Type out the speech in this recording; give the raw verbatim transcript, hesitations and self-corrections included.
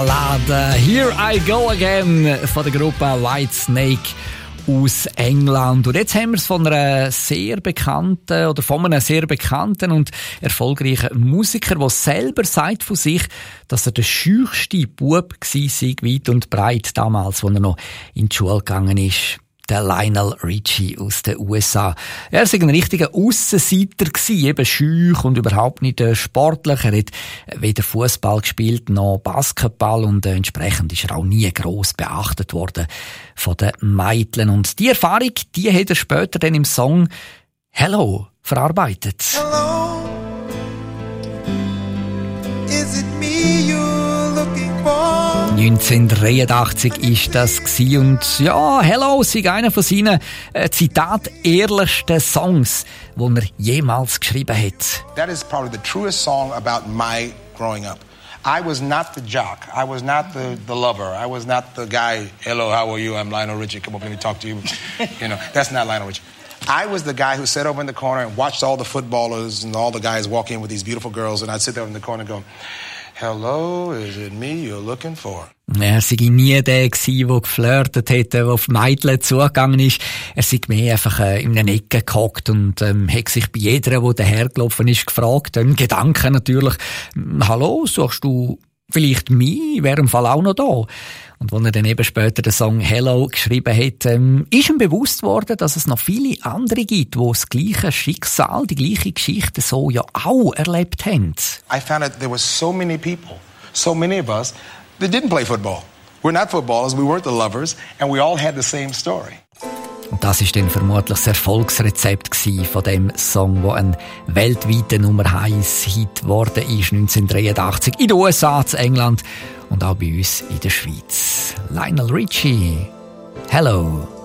Ballade «Here I Go Again» von der Gruppe Whitesnake aus England. Und jetzt haben wir es von einer sehr bekannten oder von einem sehr bekannten und erfolgreichen Musiker, der selber sagt von sich, dass er der schüchste Bub war, weit und breit damals, als er noch in die Schule gegangen ist. Der Lionel Richie aus den U S A. Er war ein richtiger Aussenseiter gewesen, eben schüch und überhaupt nicht sportlich. Er hat weder Fußball gespielt noch Basketball und entsprechend ist er auch nie gross beachtet worden von den Mädchen. Und die Erfahrung, die hat er später dann im Song «Hello» verarbeitet. Hello, is it me you're looking for? neunzehnhundertdreiundachtzig ist das gsi und ja, «Hello» sei einer von seinen äh, Zitat ehrlichsten Songs, die er jemals geschrieben hat. That is probably the truest song about my growing up. I was not the jock. I was not the, the lover. I was not the guy, hello, how are you? I'm Lionel Richie. Come up, let me talk to you. You know, that's not Lionel Richie. I was the guy who sat over in the corner and watched all the footballers and all the guys walk in with these beautiful girls, and I'd sit there in the corner and go, hello, is it me you're looking for? Er sei nie der gsi, der geflirtet hat, der auf Mädchen zugegangen ist. Er sei mehr einfach äh, in einer Ecke gehockt und ähm, hat sich bei jeder, der dahergelaufen ist, gefragt, im Gedanken natürlich, hallo, suchst du vielleicht mich? Wäre im Fall auch noch da. Und als er dann eben später den Song «Hello» geschrieben hat, ähm, ist ihm bewusst worden, dass es noch viele andere gibt, die das gleiche Schicksal, die gleiche Geschichte so ja auch erlebt haben. I found out there were so many people, so many of us, that didn't play football. We're not footballers, we weren't the lovers, and we all had the same story. Und das ist dann vermutlich das Erfolgsrezept von dem Song, der ein weltweiter Nummer eins Hit geworden ist, neunzehnhundertdreiundachtzig, in den U S A, in England und auch bei uns in der Schweiz. Lionel Richie, «Hello».